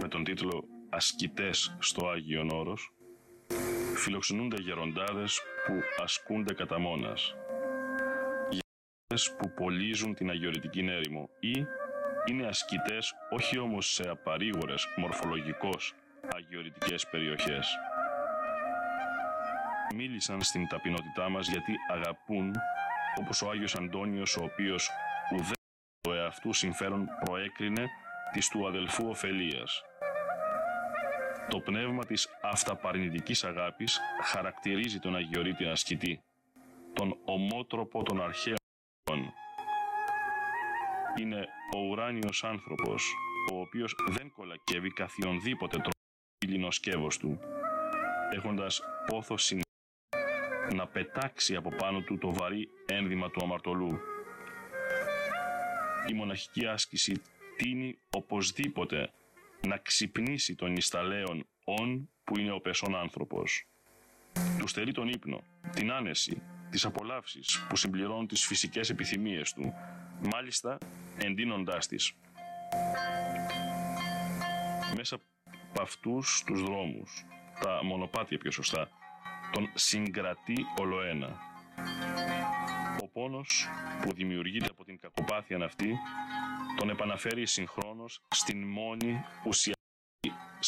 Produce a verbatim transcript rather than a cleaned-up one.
τον τίτλο «Ασκητές στο Άγιον Όρος» φιλοξενούνται γεροντάδες που ασκούνται κατά μόνας, γεροντάδες που πολίζουν την αγιορητική έρημο ή είναι ασκητές όχι όμως σε απαρήγορες μορφολογικώς αγιορητικές περιοχές. Μίλησαν στην ταπεινότητά μας γιατί αγαπούν, όπως ο Άγιος Αντώνιος, ο οποίος ουδέ το εαυτού συμφέρον προέκρινε της του αδελφού ωφελίας. Το πνεύμα της αυταπαρνητικής αγάπης χαρακτηρίζει τον αγιορείτη ασκητή, τον ομότροπο των αρχαίων. Είναι ο ουράνιος άνθρωπος, ο οποίος δεν κολακεύει καθιονδήποτε τρόπο λινοσκεύος του, έχοντας πόθο συνέχεια να πετάξει από πάνω του το βαρύ ένδυμα του αμαρτωλού. Η μοναχική άσκηση τείνει οπωσδήποτε να ξυπνήσει τον νησταλέον ον που είναι ο πεσόν άνθρωπος. Του στερεί τον ύπνο, την άνεση, τις απολαύσεις που συμπληρώνουν τις φυσικές επιθυμίες του, μάλιστα εντείνοντάς τις. Μέσα από αυτούς τους δρόμους, τα μονοπάτια πιο σωστά, τον συγκρατεί ολοένα. Ο πόνος που δημιουργείται από την κακοπάθεια αυτή τον επαναφέρει συγχρόνως στην μόνη ουσία